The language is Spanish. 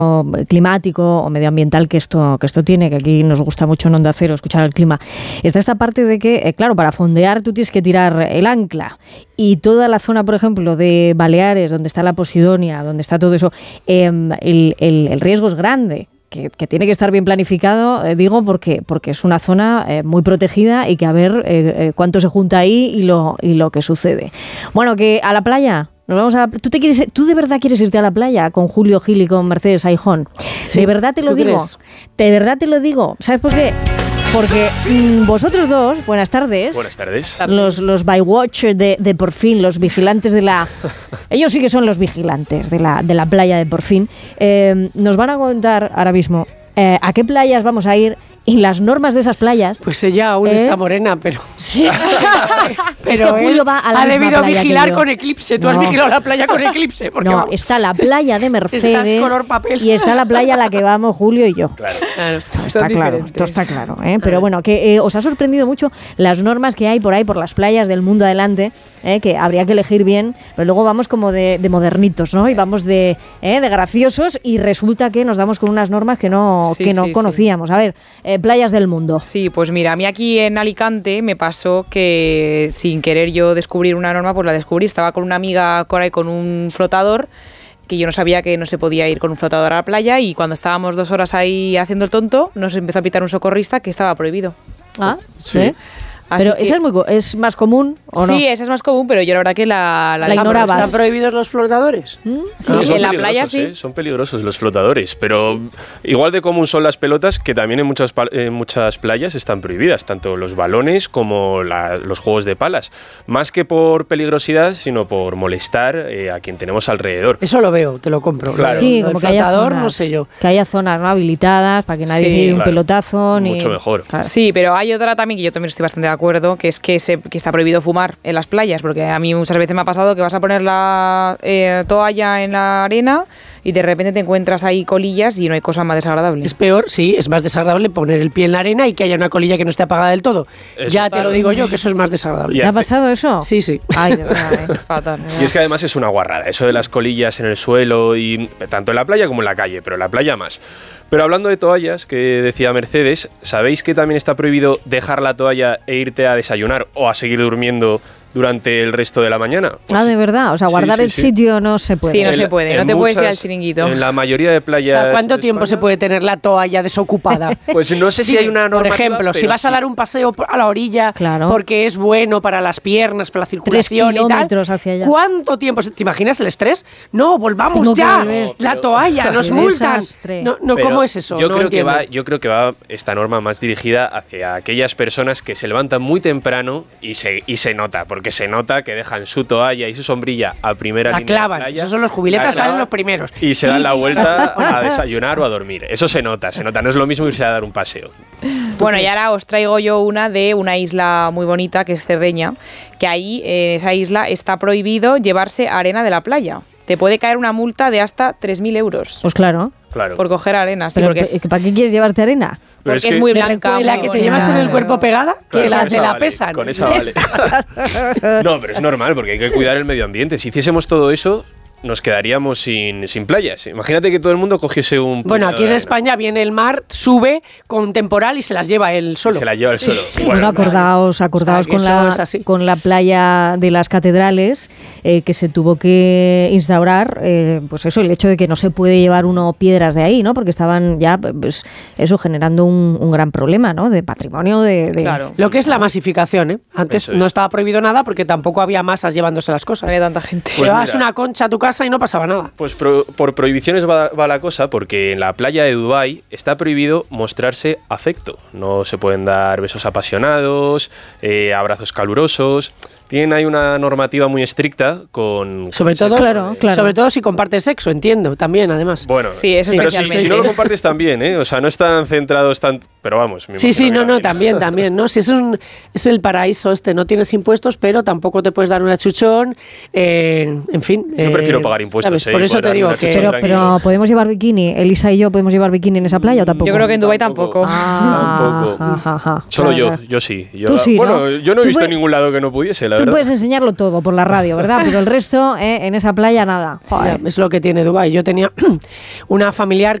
climático o medioambiental que esto tiene, que aquí nos gusta mucho en Onda Cero escuchar el clima, está esta parte de que, claro, para fondear tú tienes que tirar el ancla y toda la zona, por ejemplo, de Baleares, donde está la Posidonia, donde está todo eso, el riesgo es grande. Que tiene que estar bien planificado, digo, porque es una zona muy protegida y que a ver cuánto se junta ahí y lo que sucede. Bueno, que a la playa. Nos vamos a ¿Tú de verdad quieres irte a la playa con Julio Gil y con Mercedes Aijón? Sí, de verdad te lo digo. ¿Crees? De verdad te lo digo. ¿Sabes por qué? Porque vosotros dos, buenas tardes. Buenas tardes. Los bywatch de Porfín, los vigilantes de la... Ellos sí que son los vigilantes de la playa de Porfín. Nos van a contar ahora mismo a qué playas vamos a ir y las normas de esas playas. Pues ella aún está morena, pero... Sí. Pero es que Julio va a la ha misma debido playa vigilar que yo. con Eclipse. Tú has vigilado la playa con Eclipse. Porque No, vamos, está la playa de Mercedes estás color papel. y está la playa a la que vamos Julio y yo. Claro. Está claro, esto está claro, ¿eh? Pero bueno, que os ha sorprendido mucho las normas que hay por ahí, por las playas del mundo adelante, que habría que elegir bien, pero luego vamos como de modernitos, ¿no? Y vamos de graciosos y resulta que nos damos con unas normas que no conocíamos. A ver, playas del mundo. Sí, pues mira, a mí aquí en Alicante me pasó que sin querer yo descubrir una norma, pues la descubrí. Estaba con una amiga por ahí con un flotador, que yo no sabía que no se podía ir con un flotador a la playa, y cuando estábamos 2 horas ahí haciendo el tonto, nos empezó a pitar un socorrista que estaba prohibido. Ah, Sí. Pero Así esa es más común, ¿o no? Sí, esa es más común, pero yo la verdad que la ignorabas. ¿Están prohibidos los flotadores? Sí, son en la playa peligrosos, sí. Son peligrosos los flotadores, pero igual de común son las pelotas, que también en muchas playas están prohibidas, tanto los balones como los juegos de palas. Más que por peligrosidad, sino por molestar a quien tenemos alrededor. Eso lo veo, te lo compro. Claro. Sí, El como que haya flotador, zonas, no sé yo. que haya zonas, ¿no?, habilitadas para que nadie se lleve un claro. pelotazo. Mucho mejor. Claro. Sí, pero hay otra también que yo también estoy bastante de acuerdo, que es que está prohibido fumar en las playas, porque a mí muchas veces me ha pasado que vas a poner la toalla en la arena y de repente te encuentras ahí colillas y no hay cosa más desagradable. Es peor, sí, es más desagradable poner el pie en la arena y que haya una colilla que no esté apagada del todo. Eso Ya está te lo bien. digo yo, que eso es más desagradable. Y ¿Te ha pasado eso? Sí, sí. Ay, de verdad, Fatal. Y es que además es una guarrada, eso de las colillas en el suelo, y tanto en la playa como en la calle, pero en la playa más. Pero hablando de toallas, que decía Mercedes, ¿sabéis que también está prohibido dejar la toalla e irte a desayunar o a seguir durmiendo durante el resto de la mañana? Pues de verdad, o sea, guardar sí, el sí. sitio no se puede. Sí, no se puede, no te puedes ir al chiringuito. En la mayoría de O playas. sea, ¿cuánto de tiempo se España, puede tener la toalla desocupada? Pues no sé si hay una Por normativa, ejemplo, si pero vas a sí. dar un paseo a la orilla, Claro. porque es bueno para las piernas, para la circulación y tal. kilómetros hacia allá. ¿Cuánto tiempo? ¿Te imaginas el estrés? No, volvamos Tengo que ya. volver. La Pero- toalla, nos Qué multan. desastre. No, Pero ¿cómo es eso? Yo No creo que entiendo. va esta norma más dirigida hacia aquellas personas que se levantan muy temprano y se nota, porque se nota que dejan su toalla y su sombrilla a primera La línea clavan. de la playa. Esos son los jubiletas, La salen clavan los primeros. y se dan la vuelta a desayunar o a dormir. Eso se nota. No es lo mismo irse a dar un paseo. Bueno, y ahora os traigo yo una de una isla muy bonita que es Cerdeña, que ahí en esa isla está prohibido llevarse arena de la playa. Te puede caer una multa de hasta 3.000 euros Pues claro. Claro. por coger arena. Sí, Pero, porque es, ¿para qué quieres llevarte arena? Pero porque es que- muy Me blanca. ¿Y la muy que te bonita. llevas en el cuerpo pegada? Claro, Que con te esa la vale, pesan. Con esa vale. No, pero es normal porque hay que cuidar el medio ambiente. Si hiciésemos todo eso, nos quedaríamos sin playas. Imagínate que todo el mundo cogiese un... Bueno, puñado aquí de en arena España viene el mar, sube con temporal y se las lleva él y solo. se la lleva el suelo. Bueno, acordaos O sea, que con eso es así. la playa de las catedrales, que se tuvo que instaurar, pues eso, el hecho de que no se puede llevar uno piedras de ahí, ¿no? Porque estaban ya, pues, eso, generando un gran problema, ¿no? De patrimonio, de... Claro. Lo que es la masificación, ¿eh? Antes Eso es. no estaba prohibido nada porque tampoco había masas llevándose las No cosas. había tanta gente. Pues Llevabas mira. una concha a tu casa y no pasaba nada. Pues por prohibiciones va la cosa, porque en la playa de Dubái está prohibido mostrarse afecto. No se pueden dar besos apasionados, abrazos calurosos. Tienen ahí una normativa muy estricta con Sobre ese todo, tipo Claro, de- claro. sobre todo si compartes sexo, entiendo, también, además. Bueno, Sí, eso pero especialmente. si no lo compartes también, ¿eh? O sea, no están centrados tan... Pero vamos, me Sí, imagino sí, que no, también, ¿no? Si es el paraíso no tienes impuestos, pero tampoco te puedes dar un achuchón, en fin. Yo prefiero pagar impuestos, ¿sabes? Por y eso poder te darme digo una que... chuchona Pero tranquilo. ¿podemos llevar bikini? Elisa y yo, ¿podemos llevar bikini en esa playa o tampoco? Yo creo que en Dubái Tampoco. tampoco. Ah, Tampoco. ajá. Solo Claro. yo sí. Tú sí, bueno, ¿no? yo no he Tú visto puedes- en ningún lado que no pudiese, la Tú verdad. puedes enseñarlo todo por la radio, ¿verdad? Pero el resto, en esa playa, nada. Joder. Ya, es lo que tiene Dubái. Yo tenía una familiar